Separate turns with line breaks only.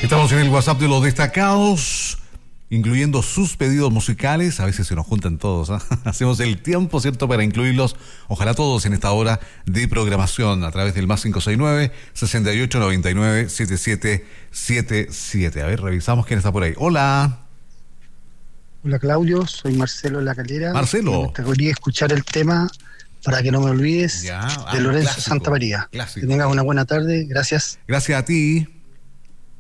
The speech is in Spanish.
Estamos en el WhatsApp de los destacados, incluyendo sus pedidos musicales. A veces se nos juntan todos, ¿eh? Hacemos el tiempo, ¿cierto?, para incluirlos, ojalá todos en esta hora de programación, a través del más 569-6899-7777. A ver, revisamos quién está por ahí. Hola.
Hola Claudio, soy Marcelo de La Calera.
Marcelo.
Me gustaría escuchar el tema Para que no me olvides, de Lorenzo
clásico,
Santamaría.
clásico.
Que tengas una buena tarde, gracias.
Gracias a ti.